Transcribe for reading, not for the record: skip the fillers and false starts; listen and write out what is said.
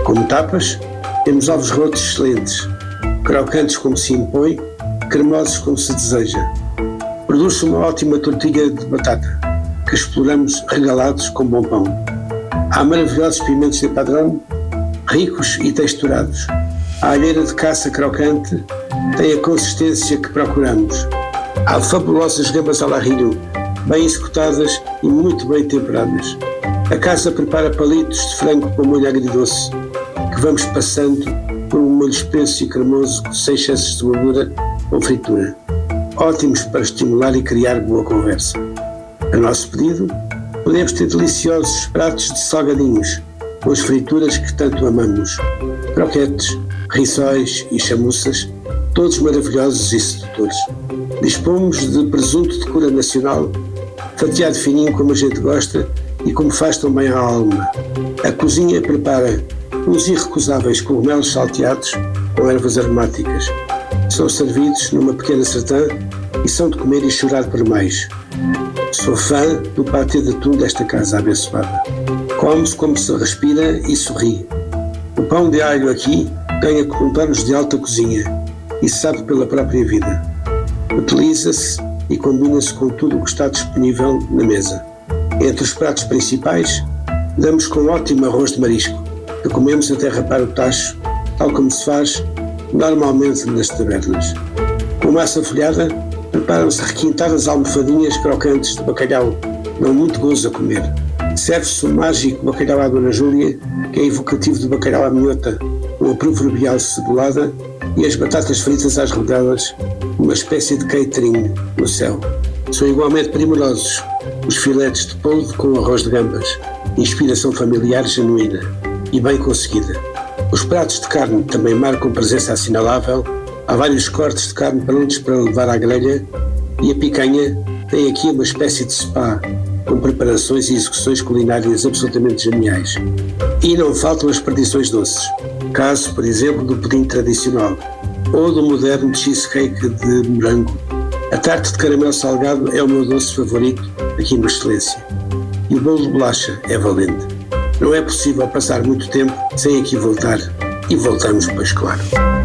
Como tapas, temos ovos rotos excelentes, crocantes como se impõe, cremosos como se deseja. Produz-se uma ótima tortilha de batata, que exploramos regalados com bom pão. Há maravilhosos pimentos de padrão, ricos e texturados. A alheira de caça crocante tem a consistência que procuramos. Há fabulosas gambas ao larrilho, bem executadas e muito bem temperadas. A casa prepara palitos de frango com molho agridoce, que vamos passando por um molho espesso e cremoso, sem excessos de gordura, com fritura. Ótimos para estimular e criar boa conversa. A nosso pedido, podemos ter deliciosos pratos de salgadinhos, com as frituras que tanto amamos. Croquetes, rissóis e chamuças, todos maravilhosos e sedutores. Dispomos de presunto de cura nacional, fatiado fininho como a gente gosta e como faz tão bem à alma. A cozinha prepara uns irrecusáveis cogumelos salteados com ervas aromáticas. São servidos numa pequena sertã e são de comer e chorar por mais. Sou fã do patê de atum desta casa abençoada. Come-se como se respira e sorri. O pão de alho aqui ganha contornos de alta cozinha e sabe pela própria vida. Utiliza-se e combina-se com tudo o que está disponível na mesa. Entre os pratos principais, damos com ótimo arroz de marisco, que comemos até rapar o tacho, tal como se faz normalmente nas tabernas. Com massa folhada, preparam-se requintadas almofadinhas crocantes de bacalhau, não muito gozo a comer. Serve-se o mágico bacalhau à Dona Júlia, que é evocativo do bacalhau à minhota, com a proverbial cebolada e as batatas fritas às rodelas, uma espécie de catering no céu. São igualmente primorosos os filetes de polvo com arroz de gambas, inspiração familiar genuína e bem conseguida. Os pratos de carne também marcam presença assinalável. Há vários cortes de carne prontos para levar à grelha e a picanha tem aqui uma espécie de spa, com preparações e execuções culinárias absolutamente geniais. E não faltam as perdições doces, caso, por exemplo, do pudim tradicional ou do moderno cheesecake de morango. A tarte de caramelo salgado é o meu doce favorito aqui no Excelência. E o bolo de bolacha é valente. Não é possível passar muito tempo sem aqui voltar. E voltamos, pois claro.